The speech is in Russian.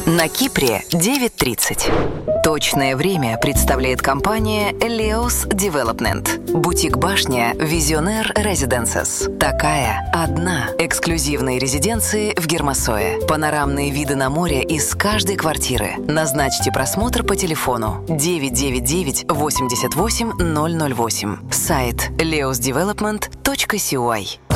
На Кипре 9:30. Точное время представляет компания Leos Development. Бутик-башня Visionaire Residences. Такая одна. Эксклюзивные резиденции в Гермосое. Панорамные виды на море из каждой квартиры. Назначьте просмотр по телефону 999 88 008. Сайт leosdevelopment.cy.